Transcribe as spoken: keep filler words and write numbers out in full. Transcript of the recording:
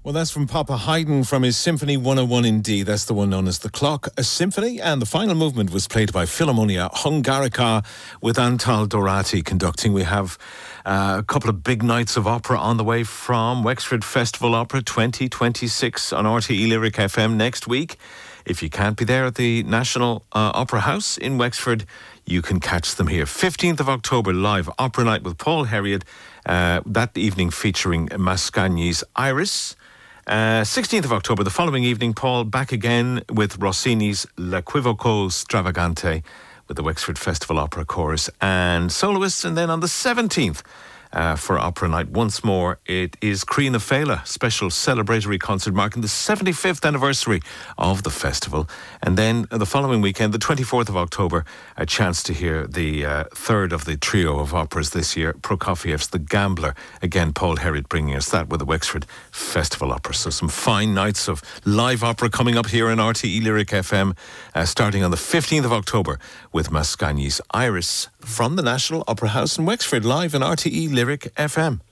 Well, that's from Papa Haydn from his Symphony one oh one in D. That's the one known as the Clock a Symphony. And the final movement was played by Philharmonia Hungarica with Antal Dorati conducting. We have uh, a couple of big nights of opera on the way from Wexford Festival Opera twenty twenty-six on R T E Lyric F M next week. If you can't be there at the National uh, Opera House in Wexford, you can catch them here. fifteenth of October, live opera night with Paul Herriot. Uh, that evening featuring Mascagni's Iris. Uh, sixteenth of October, the following evening, Paul back again with Rossini's L'Equivoco Stravagante with the Wexford Festival Opera Chorus and soloists. And then on the seventeenth, uh, for Opera Night, once more, it is Cree na Féile, special celebratory concert marking the seventy-fifth anniversary of the festival. And then uh, the following weekend, the twenty-fourth of October, a chance to hear the uh, third of the trio of operas this year, Prokofiev's The Gambler. Again, Paul Herriot bringing us that with the Wexford Festival Opera. So some fine nights of live opera coming up here in R T E Lyric F M, uh, starting on the fifteenth of October with Mascagni's Iris from the National Opera House in Wexford, live in R T E Lyric F M.